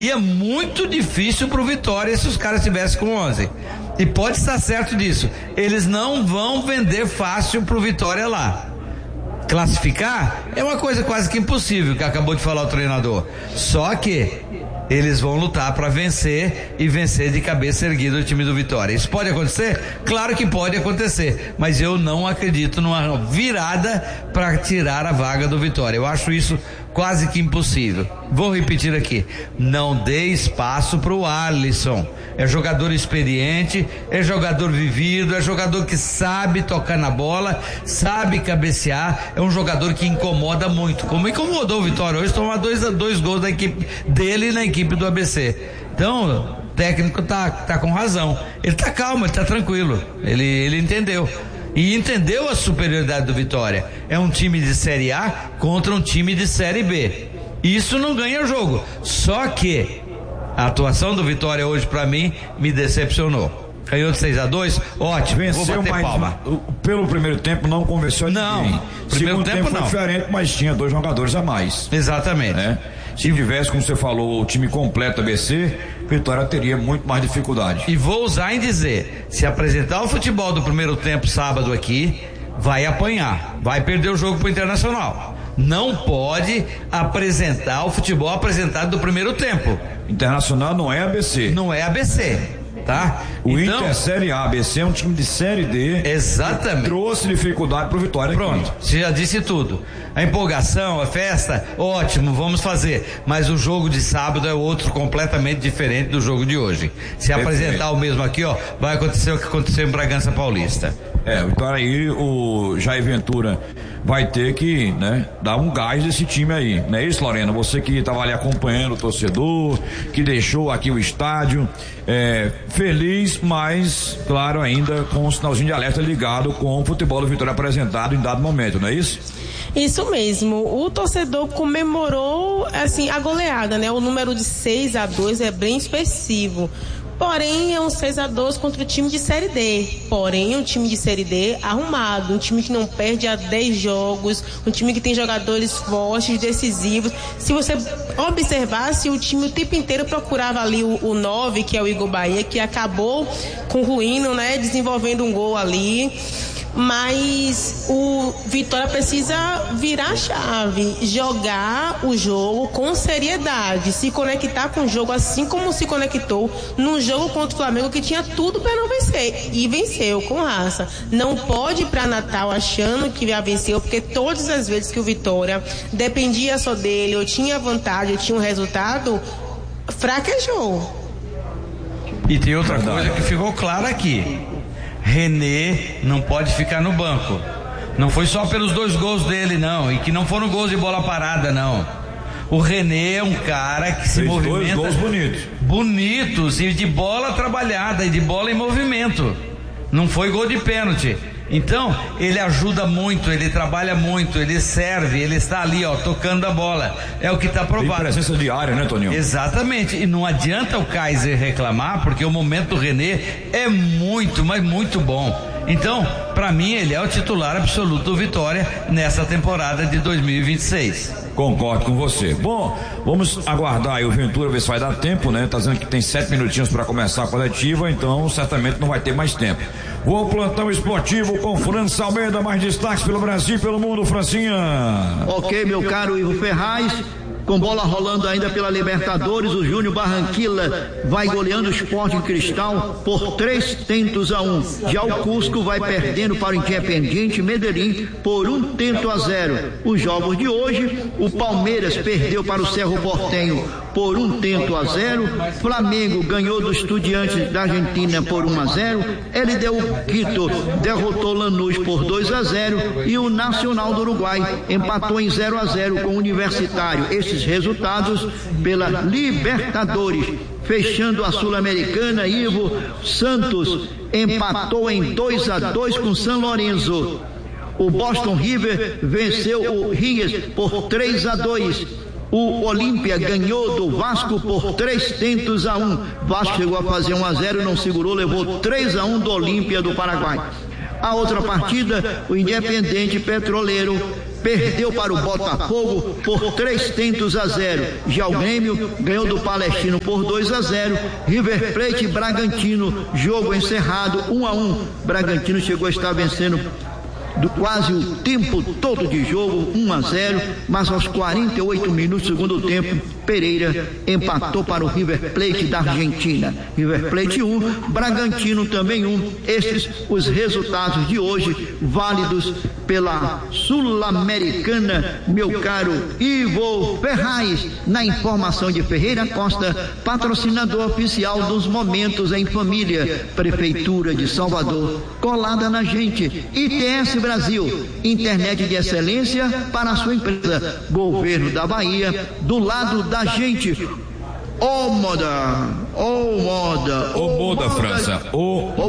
E é muito difícil pro Vitória se os caras estivessem com 11. E pode estar certo disso. Eles não vão vender fácil pro Vitória lá. Classificar é uma coisa quase que impossível, que acabou de falar o treinador. Só que eles vão lutar para vencer e vencer de cabeça erguida o time do Vitória. Isso pode acontecer? Claro que pode acontecer, mas eu não acredito numa virada para tirar a vaga do Vitória. Eu acho isso quase que impossível. Vou repetir aqui: não dê espaço para o Alisson. É jogador experiente, é jogador vivido, é jogador que sabe tocar na bola, sabe cabecear, é um jogador que incomoda muito, como incomodou o Vitória hoje, tomar dois gols da equipe dele e na equipe do ABC. Então, o técnico tá com razão. Ele tá calmo, ele tá tranquilo. Ele entendeu. E entendeu a superioridade do Vitória. É um time de Série A contra um time de Série B. Isso não ganha jogo. Só que a atuação do Vitória hoje, pra mim, me decepcionou. Ganhou de 6-2, ótimo, venceu, vou bater palma. Pelo primeiro tempo não convenceu ninguém. Não, primeiro tempo foi diferente, mas tinha 2 jogadores a mais. Exatamente. Né? Se tivesse, como você falou, o time completo ABC, Vitória teria muito mais dificuldade. E vou usar em dizer, se apresentar o futebol do primeiro tempo sábado aqui, vai apanhar, vai perder o jogo pro Internacional. Não pode apresentar o futebol apresentado do primeiro tempo. Internacional não é ABC. Não é ABC, tá? O então, Inter é Série A, ABC é um time de Série D. Exatamente. Trouxe dificuldade pro Vitória. Pronto, aqui. Você já disse tudo. A empolgação, a festa, ótimo, vamos fazer. Mas o jogo de sábado é outro completamente diferente do jogo de hoje. Se apresentar o mesmo aqui, ó, vai acontecer o que aconteceu em Bragança Paulista. Então aí o Jair Ventura vai ter que, né, dar um gás desse time aí, não é isso, Lorena? Você que estava ali acompanhando o torcedor, que deixou aqui o estádio, feliz, mas claro, ainda com um sinalzinho de alerta ligado com o futebol do Vitória apresentado em dado momento, não é isso? Isso mesmo, o torcedor comemorou assim a goleada, né? O número de 6-2 é bem expressivo. Porém, é um 6-2 contra o time de Série D. Porém, um time de Série D arrumado, um time que não perde há 10 jogos, um time que tem jogadores fortes, decisivos. Se você observasse, o time o tempo inteiro procurava ali o 9, que é o Igor Bahia, que acabou concluindo, né, desenvolvendo um gol ali. Mas o Vitória precisa virar a chave, jogar o jogo com seriedade, se conectar com o jogo assim como se conectou num jogo contra o Flamengo, que tinha tudo para não vencer e venceu com raça. Não pode ir para Natal achando que já venceu, porque todas as vezes que o Vitória dependia só dele, ou tinha vantagem, ou tinha um resultado, fraquejou. E tem outra coisa que ficou clara aqui: René não pode ficar no banco. Não foi só pelos 2 gols dele, não, e que não foram gols de bola parada, não. O René é um cara que se movimenta. 2 gols bonitos e de bola trabalhada e de bola em movimento. Não foi gol de pênalti. Então, ele ajuda muito, ele trabalha muito, ele serve, ele está ali, ó, tocando a bola. É o que está provado. Tem presença diária, né, Toninho? Exatamente. E não adianta o Kaiser reclamar, porque o momento do René é muito, mas muito bom. Então, para mim, ele é o titular absoluto do Vitória nessa temporada de 2026. Concordo com você. Bom, vamos aguardar aí o Ventura, ver se vai dar tempo, né? Tá dizendo que tem 7 minutinhos para começar a coletiva, então certamente não vai ter mais tempo. Vou ao plantão esportivo com França Almeida, mais destaques pelo Brasil e pelo mundo, Francinha. Ok, meu caro Ivo Ferraz. Com bola rolando ainda pela Libertadores, o Júnior Barranquilla vai goleando o Sporting Cristal por 3-1. Já o Cusco vai perdendo para o Independiente Medellín por 1-0. Os jogos de hoje, o Palmeiras perdeu para o Cerro Porteño por 1-0. Flamengo ganhou do Estudiantes da Argentina por 1-0. LDU Quito derrotou Lanús por 2-0 e o Nacional do Uruguai empatou em 0-0 com o Universitário. Esses resultados pela Libertadores. Fechando a Sul-Americana, Ivo, Santos empatou em 2-2 com São Lourenço. O Boston River venceu o Rinhas por 3-2. O Olímpia ganhou do Vasco por 3-1. Vasco chegou a fazer 1-0, não segurou, levou 3-1 do Olímpia do Paraguai. A outra partida, o Independente Petroleiro perdeu para o Botafogo por 3-0. Já o Grêmio ganhou do Palestino por 2-0. River Plate e Bragantino, jogo encerrado 1-1. Bragantino chegou a estar vencendo quase o tempo todo de jogo, 1-0, mas aos 48 minutos do segundo tempo, Pereira empatou para o River Plate da Argentina. River Plate 1, Bragantino também 1. Estes os resultados de hoje, válidos pela Sul-Americana, meu caro Ivo Ferraz. Na informação de Ferreira Costa, patrocinador oficial dos Momentos em Família, Prefeitura de Salvador, colada na gente. ITS Brasil, internet de excelência para a sua empresa. Governo da Bahia, do lado da gente. Ô moda, França. Ô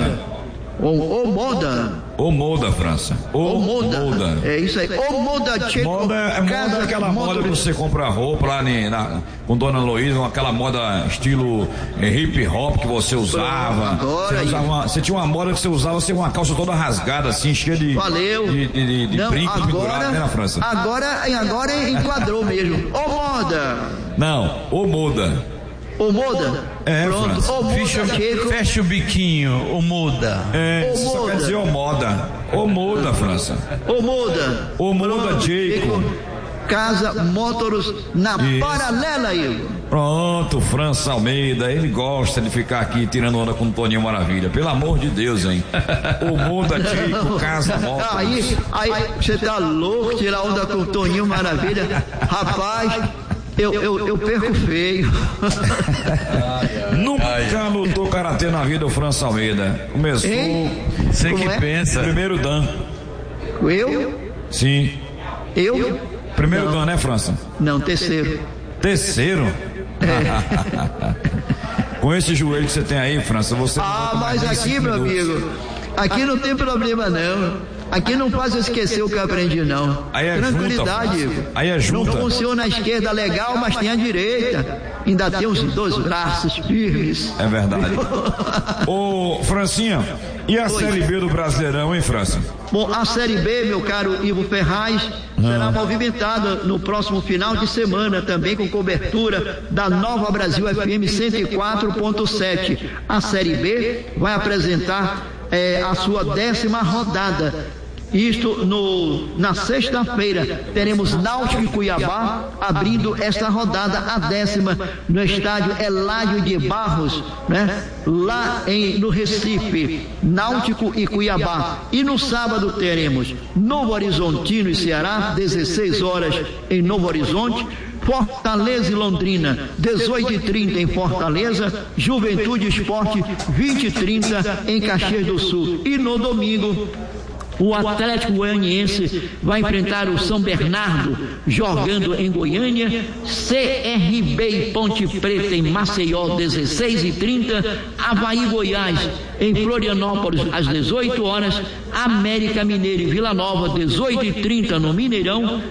moda, França. Ô moda. É isso aí. Ô moda, Tcheco. Moda é aquela moda que você compra roupa lá com Dona Luísa, aquela moda estilo hip hop que você usava. Você tinha uma moda que você usava assim, uma calça toda rasgada, assim, cheia de brinco pendurado, né, na França? Agora enquadrou mesmo. Ô moda. Não, ô moda. Ô moda? É, pronto. Ô moda, fecha o biquinho, ô moda. É, só quer dizer ô moda. Ô moda, França. Ô moda. Ô moda, Jacob. Casa Motors na Paralela, Igor. Pronto, França Almeida, ele gosta de ficar aqui tirando onda com o Toninho Maravilha. Pelo amor de Deus, hein? Ô moda, Jacob, Casa Motors. Aí, você tá louco tirar onda com o Toninho Maravilha? Rapaz, eu perco feio. Nunca lutou karatê na vida, o França Almeida. Começou. Você que pensa. Primeiro dan. Eu? Sim. Eu? Primeiro dan, né, França? Não, terceiro. Terceiro? Com esse joelho que você tem aí, França, você. Mas aqui, meu amigo, aqui não tem problema, não. Aqui não faz eu esquecer o que eu aprendi, não. Aí é tranquilidade. Junta, aí é junta. Não funciona a esquerda legal, mas tem a direita. Ainda tem os dois braços firmes. É verdade. Ô, Francinha, e a Série B do Brasileirão, hein, França? Bom, a Série B, meu caro Ivo Ferraz, será movimentada no próximo final de semana, também com cobertura da Nova Brasil FM 104.7. A Série B vai apresentar a sua 10ª rodada. Isto na sexta-feira teremos Náutico e Cuiabá abrindo esta rodada, a 10ª, no estádio Eládio de Barros, né? Lá no Recife, Náutico e Cuiabá. E no sábado teremos Novo Horizontino e Ceará, 16 horas em Novo Horizonte. Fortaleza e Londrina, 18h30 em Fortaleza, Juventude Esporte, 20h30 em Caxias do Sul. E no domingo, o Atlético Goianiense vai enfrentar o São Bernardo, jogando em Goiânia. CRB e Ponte Preta em Maceió, 16h30. Avaí Goiás em Florianópolis, às 18 horas. América Mineiro e Vila Nova, 18h30 no Mineirão.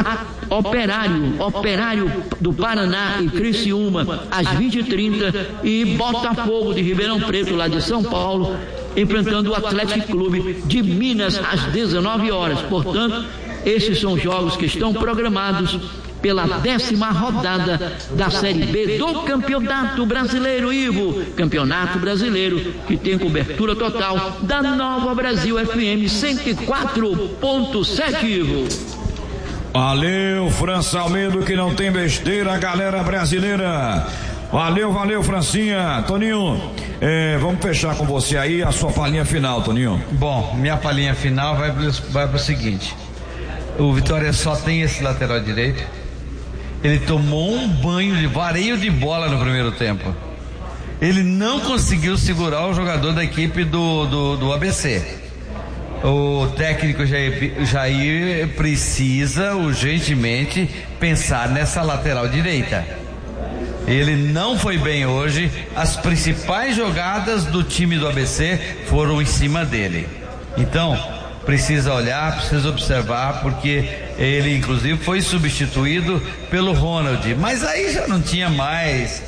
Operário do Paraná e Criciúma, às 20h30. E Botafogo de Ribeirão Preto, lá de São Paulo, enfrentando o Atlético Clube de Minas às 19 horas. Portanto, esses são jogos que estão programados pela 10ª rodada da Série B do Campeonato Brasileiro, Ivo. Campeonato Brasileiro que tem cobertura total da Nova Brasil FM 104.7, Ivo. Valeu, França Almeida, que não tem besteira, galera brasileira. Valeu, Francinha. Toninho, vamos fechar com você aí a sua palhinha final, Toninho. Bom, minha palhinha final vai pro seguinte: o Vitória só tem esse lateral direito. Ele tomou um banho de vareio de bola no primeiro tempo. Ele não conseguiu segurar o jogador da equipe do ABC. O técnico Jair precisa urgentemente pensar nessa lateral direita. Ele não foi bem hoje. As principais jogadas do time do ABC foram em cima dele. Então, precisa olhar, precisa observar, porque ele inclusive foi substituído pelo Ronald. Mas aí já não tinha mais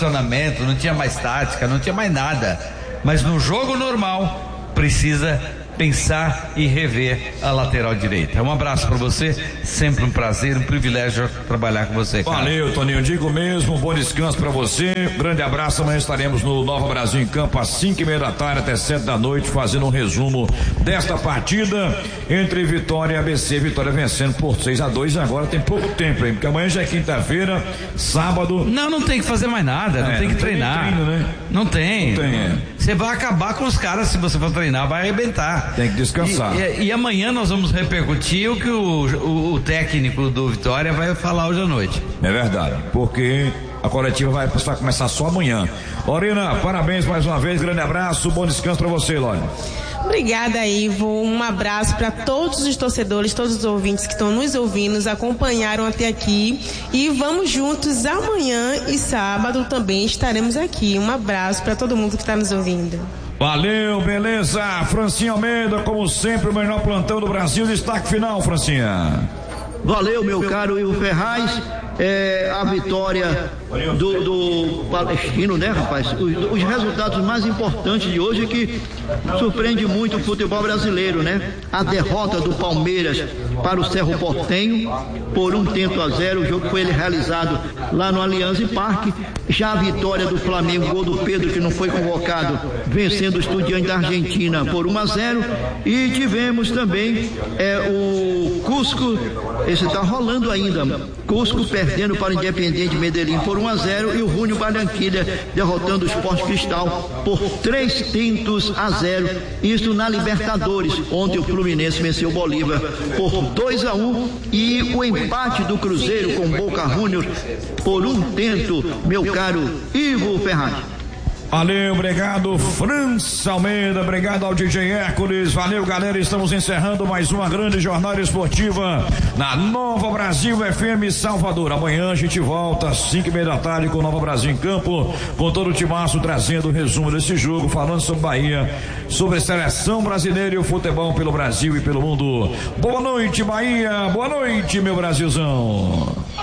posicionamento, não tinha mais tática, não tinha mais nada. Mas no jogo normal, precisa pensar e rever a lateral direita. Um abraço para você, sempre um prazer, um privilégio trabalhar com você, cara. Valeu, Toninho, digo mesmo, bom descanso para você, grande abraço. Amanhã estaremos no Nova Brasil em campo às 5:30 da tarde até 7 da noite, fazendo um resumo desta partida entre Vitória e ABC. Vitória vencendo por 6-2, agora tem pouco tempo aí, porque amanhã já é quinta-feira, sábado. Não tem que fazer mais nada, não tem que treinar. Treino, né? Não tem. Você vai acabar com os caras se você for treinar, vai arrebentar. Tem que descansar. E amanhã nós vamos repercutir o que o técnico do Vitória vai falar hoje à noite. É verdade, porque a coletiva vai começar só amanhã. Lorena, parabéns mais uma vez, grande abraço, bom descanso para você, Lorena. Obrigada, Ivo. Um abraço para todos os torcedores, todos os ouvintes que estão nos ouvindo, nos acompanharam até aqui. E vamos juntos amanhã e sábado também estaremos aqui. Um abraço para todo mundo que está nos ouvindo. Valeu, beleza. Francinha Almeida, como sempre, o melhor plantão do Brasil. Destaque final, Francinha. Valeu, meu caro Ivo Ferraz. A vitória do Palestino, né, rapaz? Os resultados mais importantes de hoje que surpreende muito o futebol brasileiro, né? A derrota do Palmeiras para o Cerro Porteño por 1-0, o jogo foi realizado lá no Allianz Parque. Já a vitória do Flamengo, gol do Pedro, que não foi convocado, vencendo o Estudiantes da Argentina por 1-0. E tivemos também o Cusco, esse tá rolando ainda, Cusco perdendo para o Independiente Medellín por 1-0 e o Júnior Barranquilla derrotando o Sport Cristal por 3-0, isso na Libertadores. Ontem o Fluminense venceu o Bolívar por 2-1 e o empate do Cruzeiro com o Boca Juniors por 1-0, meu caro Ivo Ferraz. Valeu, obrigado França Almeida, obrigado ao DJ Hércules, valeu galera, estamos encerrando mais uma grande jornada esportiva na Nova Brasil FM Salvador. Amanhã a gente volta às 5:30 da tarde com Nova Brasil em campo, com todo o timaço trazendo o resumo desse jogo, falando sobre Bahia, sobre a seleção brasileira e o futebol pelo Brasil e pelo mundo. Boa noite Bahia, boa noite meu Brasilzão.